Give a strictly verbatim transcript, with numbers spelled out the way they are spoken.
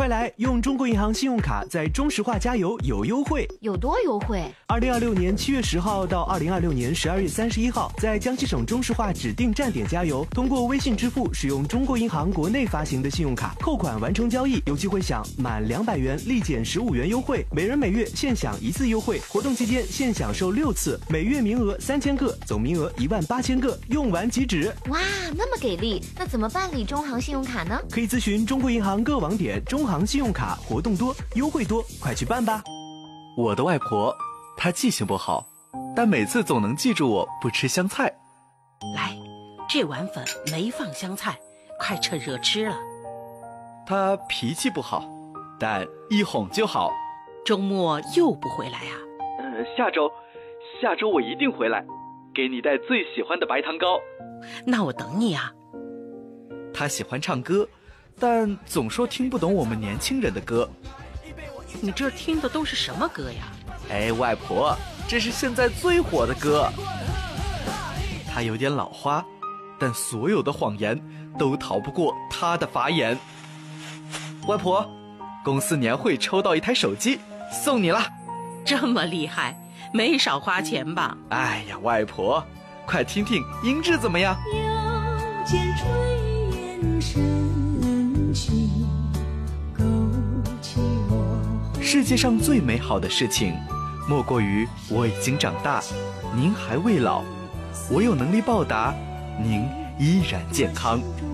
快来用中国银行信用卡在中石化加油有优惠， 有多优惠？ 二零二六年七月十号到二零二六年十二月三十一号，在江西省中石化指定站点加油，通过微信支付使用中国银行国内发行的信用卡扣款完成交易，有机会享满两百元立减十五元优惠，每人每月限享一次优惠。活动期间限享受六次，每月名额三千个，总名额一万八千个，用完即止。 哇，那么给力！那怎么办理中行信用卡呢？ 可以咨询中国银行各网点，中行信用卡活动多，优惠多，快去办吧。 我的外婆，她记性不好，但每次总能记住我不吃香菜。 来，这碗粉没放香菜，快趁热吃了。 她脾气不好，但一哄就好。 周末又不回来啊？ 呃，下周，下周我一定回来，给你带最喜欢的白糖糕。 那我等你啊。 她喜欢唱歌，但总说听不懂我们年轻人的歌。 你这听的都是什么歌呀？ 哎，外婆，这是现在最火的歌。她有点老花，但所有的谎言都逃不过她的法眼。外婆，公司年会抽到一台手机，送你了。 这么厉害，没少花钱吧？ 哎呀，外婆，快听听音质怎么样？ 腰间炊烟升起，勾起我。 世界上最美好的事情，莫过于我已经长大，您还未老，我有能力报答，您依然健康。